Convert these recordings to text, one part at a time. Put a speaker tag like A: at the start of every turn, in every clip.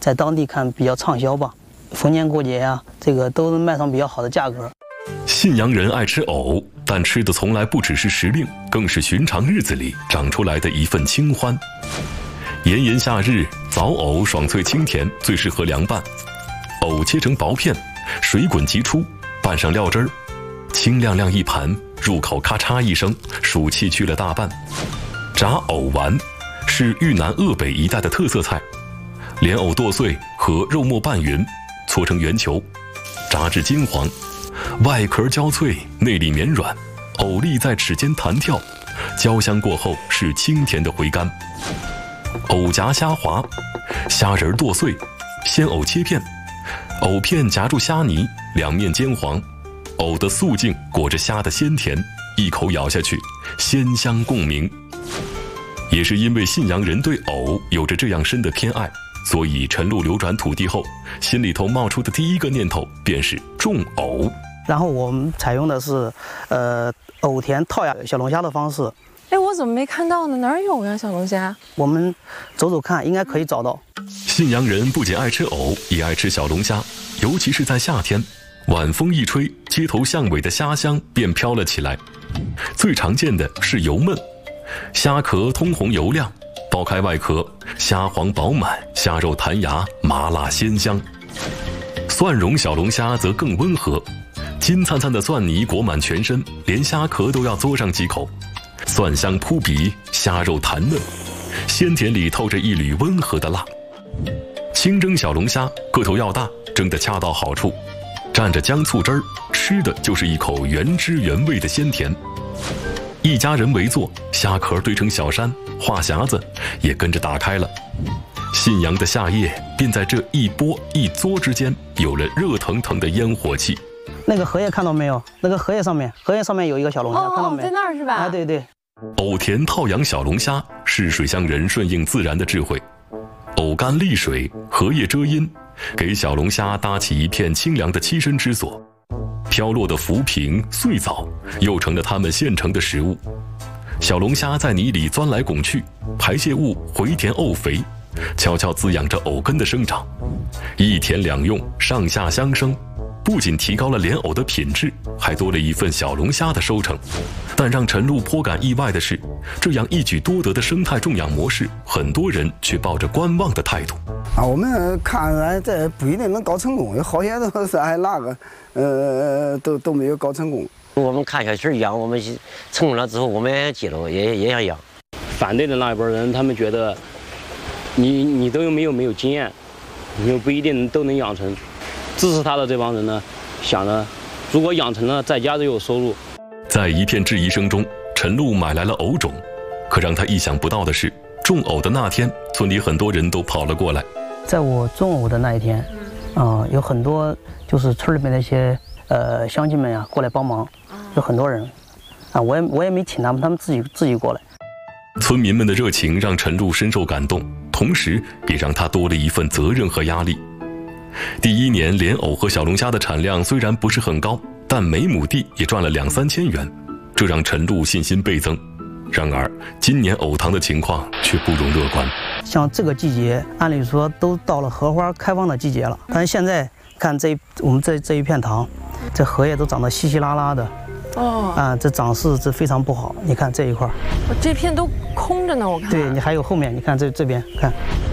A: 在当地看比较畅销吧。逢年过节呀，这个都能卖上比较好的价格。
B: 信阳人爱吃藕，但吃的从来不只是时令，更是寻常日子里长出来的一份清欢。炎炎夏日，枣藕爽脆清甜，最适合凉拌。藕切成薄片，水滚即出，拌上料汁儿，清亮亮一盘，入口咔嚓一声，暑气去了大半。炸藕丸是豫南鄂北一带的特色菜，莲藕剁碎和肉末拌匀，搓成圆球，炸至金黄，外壳焦脆，内里绵软，藕粒在齿间弹跳，焦香过后是清甜的回甘。藕夹虾滑，虾仁剁碎，鲜藕切片，藕片夹住虾泥，两面煎黄，藕的素净裹着虾的鲜甜，一口咬下去，鲜香共鸣。也是因为信阳人对藕有着这样深的偏爱，所以陈露流转土地后，心里头冒出的第一个念头便是种藕。
A: 然后我们采用的是藕田套养小龙虾的方式。
C: 哎，我怎么没看到呢？哪儿有呀，小龙虾？
A: 我们走走看，应该可以找到。
B: 信阳人不仅爱吃藕，也爱吃小龙虾，尤其是在夏天，晚风一吹，街头巷尾的虾香便飘了起来。最常见的是油焖，虾壳通红油亮，剥开外壳，虾黄饱满，虾肉弹牙，麻辣鲜香。蒜蓉小龙虾则更温和，金灿灿的蒜泥裹满全身，连虾壳都要嘬上几口，蒜香扑鼻，虾肉弹嫩，鲜甜里透着一缕温和的辣。清蒸小龙虾个头要大，蒸得恰到好处，蘸着姜醋汁儿，吃的就是一口原汁原味的鲜甜。一家人围坐，虾壳堆成小山，话匣子也跟着打开了。信阳的夏夜便在这一波一嘬之间有了热腾腾的烟火气。
A: 那个荷叶看到没有？那个荷叶上面有一个小龙虾，看到没？
C: 在那儿是吧？
A: 啊，对对。
B: 藕田套养小龙虾是水乡人顺应自然的智慧。藕干沥水，荷叶遮阴，给小龙虾搭起一片清凉的栖身之所。飘落的浮萍、碎藻又成了它们现成的食物。小龙虾在泥里钻来拱去，排泄物回填沤肥，悄悄滋养着藕根的生长。一田两用，上下相生，不仅提高了莲藕的品质，还多了一份小龙虾的收成。但让陈露颇感意外的是，这样一举多得的生态种养模式，很多人却抱着观望的态度。
D: 我们看这不一定能搞成功，有好些都是那个，都没有搞成功。
E: 我们看小鸡养，我们成功了之后，我们也接了，也想养。
F: 反对的那一波人，他们觉得你都没有经验，你又不一定都能养成。支持他的这帮人呢，想着如果养成了，在家就有收入。
B: 在一片质疑声中，陈露买来了藕种，可让他意想不到的是，种藕的那天，村里很多人都跑了过来。
A: 在我种藕的那一天，有很多就是村里面那些乡亲们呀过来帮忙，有很多人，我也没请他们，他们自己过来。
B: 村民们的热情让陈露深受感动，同时也让他多了一份责任和压力。第一年莲藕和小龙虾的产量虽然不是很高，但每亩地也赚了2-3千元，这让陈露信心倍增。然而今年藕塘的情况却不容乐观。
A: 像这个季节，按理说都到了荷花开放的季节了，但是现在看我们这一片塘，这荷叶都长得稀稀拉拉的，这长势这非常不好。你看这一块，
C: 这片都空着呢，我看。
A: 对，你还有后面，你看这边看。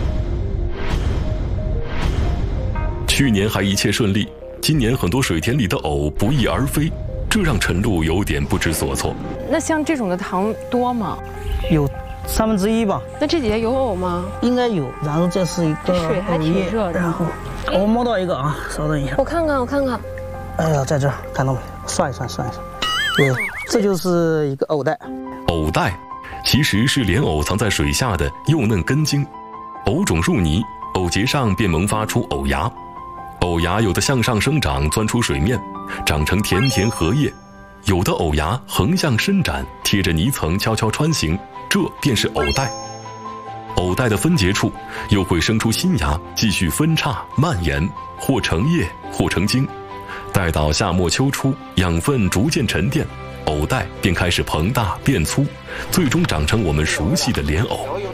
B: 去年还一切顺利，今年很多水田里的藕不翼而飞，这让陈露有点不知所措。
C: 那像这种的塘多吗？
A: 有1/3吧。
C: 那这底下有藕吗？
A: 应该有。然后这是一个
C: 水还挺热的。
A: 然后我摸到一个啊，稍等一下。
C: 我看看。
A: 哎呀，在这儿看到没？算一算。对，这就是一个藕带。
B: 藕带其实是莲藕藏在水下的幼嫩根茎，藕种入泥，藕节上便萌发出藕芽。藕芽有的向上生长，钻出水面，长成甜甜荷叶；有的藕芽横向伸展，贴着泥层悄悄穿行，这便是藕带。藕带的分节处又会生出新芽，继续分叉蔓延，或成叶，或成茎。待到夏末秋初，养分逐渐沉淀，藕带便开始膨大变粗，最终长成我们熟悉的莲藕。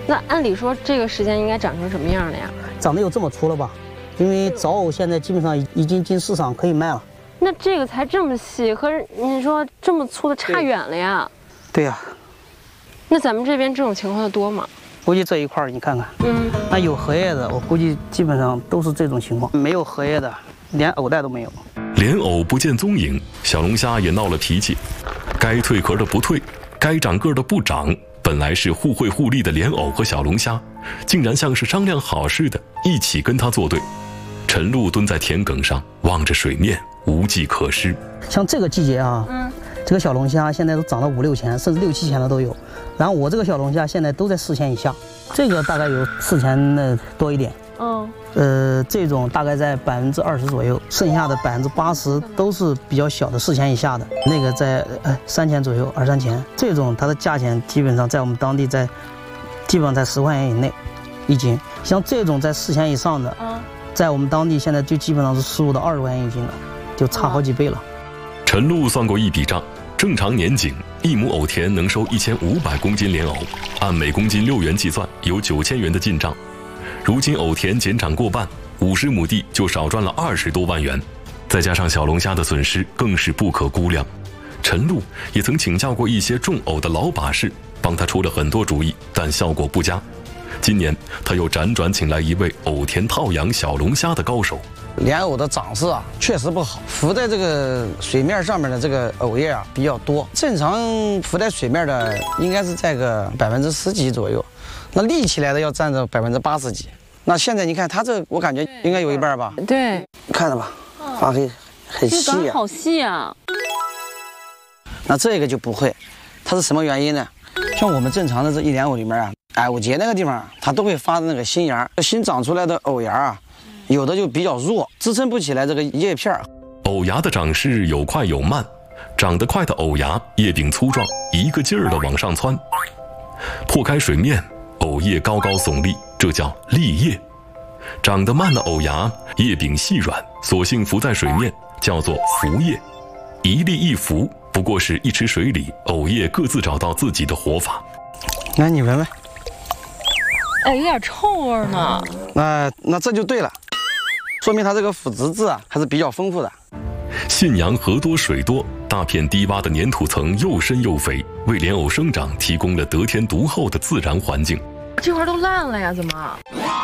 C: 那按理说这个时间应该长成什么样的呀？
A: 长得有这么粗了吧？因为早藕现在基本上已经进市场可以卖了。
C: 那这个才这么细，和你说这么粗的差远了呀。
A: 对呀。
C: 那咱们这边这种情况的多吗？
A: 估计这一块你看看，那有荷叶的，我估计基本上都是这种情况；没有荷叶的，连藕带都没有。
B: 莲藕不见踪影，小龙虾也闹了脾气。该蜕壳的不蜕，该长个的不长。本来是互惠互利的莲藕和小龙虾，竟然像是商量好似的，一起跟他作对。陈露蹲在田埂上，望着水面，无计可施。
A: 像这个季节啊，这个小龙虾现在都涨到5、6千，甚至6、7千的都有。然后我这个小龙虾现在都在4千以下，这个大概有4千的多一点。这种大概在20%左右，剩下的80%都是比较小的4千以下的，那个在3千左右，2、3千。这种它的价钱基本上在我们当地基本上在10块钱以内一斤。像这种在4千以上的，在我们当地现在就基本上是15到20块钱一斤了，就差好几倍了。
B: 陈露算过一笔账，正常年景1亩藕田能收1500公斤莲藕，按每公斤6元计算，有9000元的进账。如今藕田减产过半，50亩地就少赚了20多万元，再加上小龙虾的损失，更是不可估量。陈露也曾请教过一些种藕的老把式，帮他出了很多主意，但效果不佳。今年他又辗转请来一位藕田套养小龙虾的高手。
G: 莲藕的长势啊，确实不好，浮在这个水面上面的这个藕叶啊比较多，正常浮在水面的应该是在个10%几左右，那立起来的要占着80%几。那现在你看它这，我感觉应该有一半吧？
C: 对，
G: 看着吧，发黑很细啊，
C: 好细啊。
G: 那这个就不会，它是什么原因呢？像我们正常的这一莲藕里面啊，藕节那个地方，它都会发那个新芽，新长出来的藕芽啊，有的就比较弱，支撑不起来这个叶片。
B: 藕芽的长势有快有慢，长得快的藕芽叶柄粗壮，一个劲儿地往上窜，破开水面，藕叶高高耸立，这叫立叶。长得慢的藕芽叶柄细软，索性浮在水面，叫做浮叶。一立一浮，不过是一池水里藕叶各自找到自己的活法。
G: 来，你闻闻。
C: 有点臭味呢。
G: 那这就对了，说明它这个腐殖质啊还是比较丰富的。
B: 信阳河多水多，大片低洼的粘土层又深又肥，为莲藕生长提供了得天独厚的自然环境。
C: 这块都烂了呀？怎么？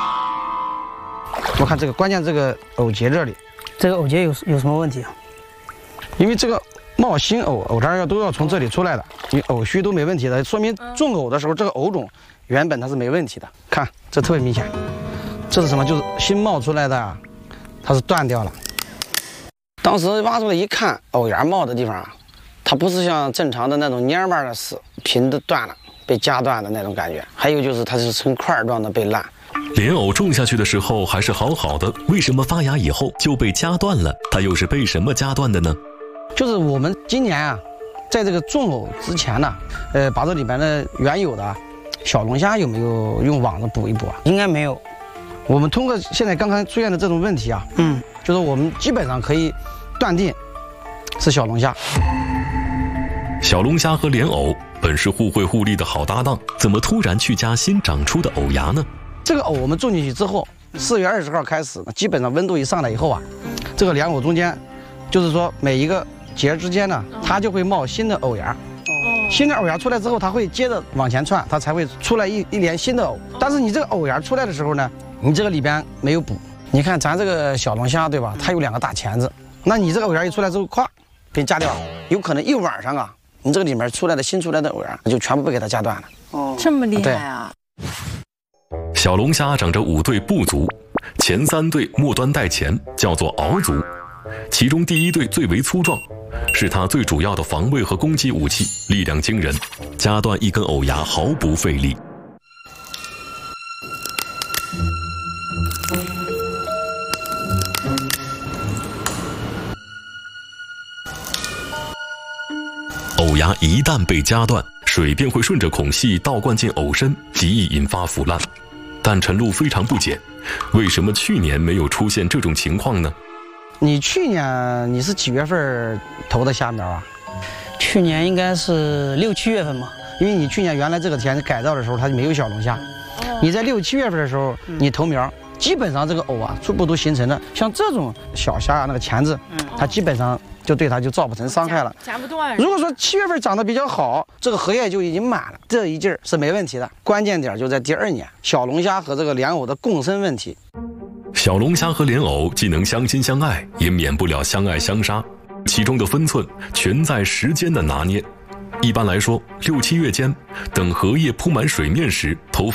G: 我看这个关键，这个藕节这里，
A: 这个藕节有什么问题啊？
G: 因为这个冒新藕渣都要从这里出来的，你藕须都没问题的，说明种藕的时候这个藕种原本它是没问题的。看这特别明显，这是什么？就是新冒出来的啊，它是断掉了。当时挖出来一看，藕芽冒的地方啊，它不是像正常的那种蔫巴的丝平的断了，被夹断的那种感觉。还有就是它是成块状的被烂。
B: 莲藕种下去的时候还是好好的，为什么发芽以后就被夹断了？它又是被什么夹断的呢？
G: 就是我们今年啊，在这个种藕之前呢，把这里面的原有的小龙虾有没有用网子补一补啊？
A: 应该没有。
G: 我们通过现在刚刚出现的这种问题啊，就是我们基本上可以断定是小龙虾。
B: 小龙虾和莲藕本是互惠互利的好搭档，怎么突然去夹新长出的藕芽呢？
G: 这个藕我们种进去之后，4月20号开始，基本上温度一上来以后啊，这个莲藕中间，就是说每一个节之间呢，它就会冒新的藕芽。新的藕芽出来之后，它会接着往前窜，它才会出来一连新的藕。但是你这个藕芽出来的时候呢，你这个里边没有补。你看咱这个小龙虾对吧？它有2个大钳子，那你这个藕芽一出来之后，咵，给你夹掉了。有可能一晚上啊，你这个里面新出来的藕芽就全部被给它夹断了。
C: 这么厉害啊！
B: 小龙虾长着5对部足，前3对末端带前，叫做螯足。其中第1对最为粗壮，是它最主要的防卫和攻击武器，力量惊人，夹断一根藕芽毫不费力。藕芽一旦被夹断，水便会顺着孔隙倒灌进藕身，极易引发腐烂。但陈露非常不解，为什么去年没有出现这种情况呢？
G: 你去年你是几月份投的虾苗啊？
A: 去年应该是6、7月份嘛。
G: 因为你去年原来这个田改造的时候，它就没有小龙虾， 你在6、7月份的时候，你投苗，基本上这个藕啊初步都形成了。像这种小虾啊，那个钳子，它基本上就对它就造不成伤害了，
H: 夹不断。
G: 如果说7月份长得比较好，这个荷叶就已经满了，这一劲儿是没问题的。关键点就在第2年，小龙虾和这个莲藕的共生问题。
B: 小龙虾和莲藕既能相亲相爱，也免不了相爱相杀，其中的分寸全在时间的拿捏。一般来说，6、7月间，等荷叶铺满水面时，投